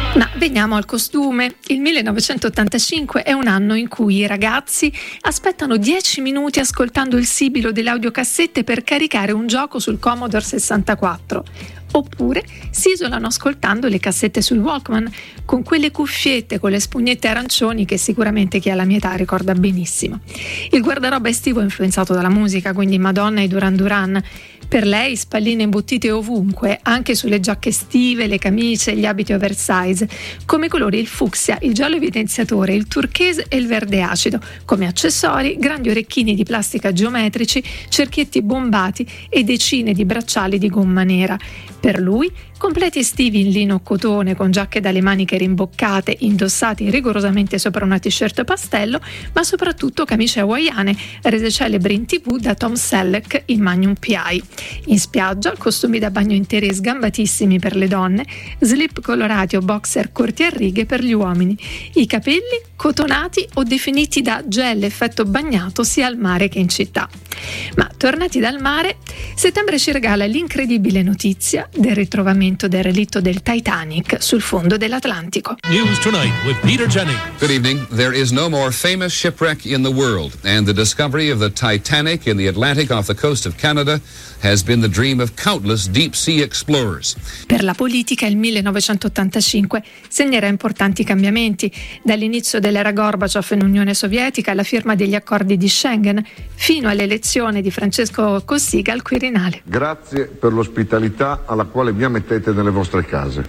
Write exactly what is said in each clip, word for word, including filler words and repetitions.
Ma veniamo al costume. Il millenovecentottantacinque è un anno in cui i ragazzi aspettano dieci minuti ascoltando il sibilo delle audiocassette per caricare un gioco sul Commodore sessantaquattro. Oppure si isolano ascoltando le cassette sul Walkman con quelle cuffiette con le spugnette arancioni che sicuramente chi ha la mia età ricorda benissimo. Il guardaroba estivo è influenzato dalla musica, quindi Madonna e Duran Duran. Per lei spalline imbottite ovunque, anche sulle giacche estive, le camicie, gli abiti oversize. Come colori il fucsia, il giallo evidenziatore, il turchese e il verde acido. Come accessori, grandi orecchini di plastica geometrici, cerchietti bombati e decine di bracciali di gomma nera. Per lui, completi estivi in lino o cotone con giacche dalle maniche rimboccate, indossati rigorosamente sopra una t-shirt pastello, ma soprattutto camicie hawaiane, rese celebri in tv da Tom Selleck in Magnum P I. In spiaggia, costumi da bagno interi sgambatissimi per le donne, slip colorati o boxer corti a righe per gli uomini. I capelli cotonati o definiti da gel effetto bagnato sia al mare che in città. Ma tornati dal mare, settembre ci regala l'incredibile notizia del ritrovamento del relitto del Titanic sul fondo dell'Atlantico. News Tonight with Peter Jennings. Good evening. There is no more famous shipwreck in the world, and the discovery of the Titanic in the Atlantic off the coast of Canada has been the dream of countless deep-sea explorers. Per la politica il millenovecentottantacinque segnerà importanti cambiamenti, dall'inizio dell'era Gorbaciov in Unione Sovietica alla firma degli accordi di Schengen, fino all'elezione di Francesco Cossiga al Quirinale. Grazie per l'ospitalità alla quale mi ammettete nelle vostre case.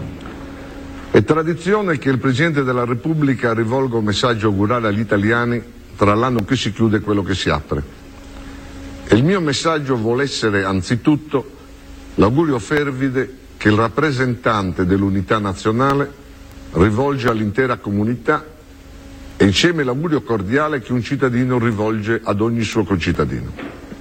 È tradizione che il Presidente della Repubblica rivolga un messaggio augurale agli italiani tra l'anno che si chiude e quello che si apre. E il mio messaggio vuole essere anzitutto l'augurio fervide che il rappresentante dell'unità nazionale rivolge all'intera comunità e insieme l'augurio cordiale che un cittadino rivolge ad ogni suo concittadino.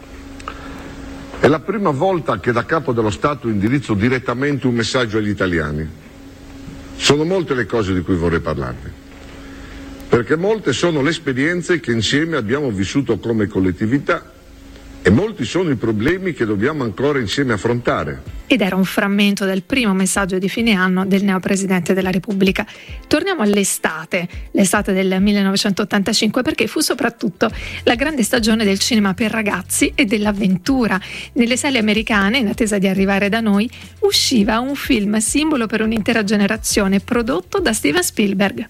È la prima volta che da capo dello Stato indirizzo direttamente un messaggio agli italiani. Sono molte le cose di cui vorrei parlarvi, perché molte sono le esperienze che insieme abbiamo vissuto come collettività e molti sono i problemi che dobbiamo ancora insieme affrontare. Ed era un frammento del primo messaggio di fine anno del neopresidente della Repubblica. Torniamo all'estate, l'estate del millenovecentottantacinque, perché fu soprattutto la grande stagione del cinema per ragazzi e dell'avventura. Nelle sale americane, in attesa di arrivare da noi, usciva un film simbolo per un'intera generazione, prodotto da Steven Spielberg.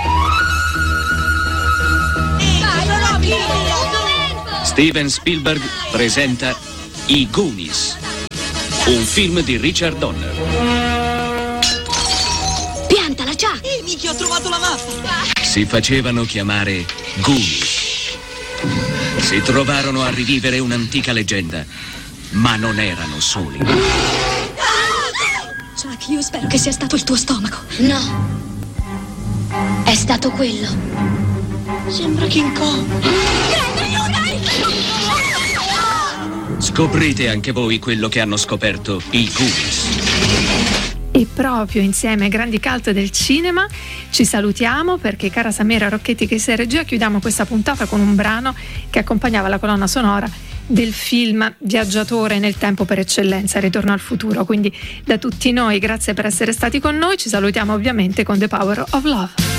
Steven Spielberg presenta I Goonies, un film di Richard Donner. Piantala, già! Ehi, mica, ho trovato la mappa! Si facevano chiamare Goonies. Si trovarono a rivivere un'antica leggenda, ma non erano soli. Chuck, io spero che sia stato il tuo stomaco. No, è stato quello. Sembra King Kong. Grande, aiutami! Scoprite anche voi quello che hanno scoperto i Goonies. E proprio insieme ai grandi cult del cinema ci salutiamo, perché cara Samira Rocchetti che sei regia, chiudiamo questa puntata con un brano che accompagnava la colonna sonora del film viaggiatore nel tempo per eccellenza, Ritorno al futuro. Quindi da tutti noi grazie per essere stati con noi, ci salutiamo ovviamente con The Power of Love.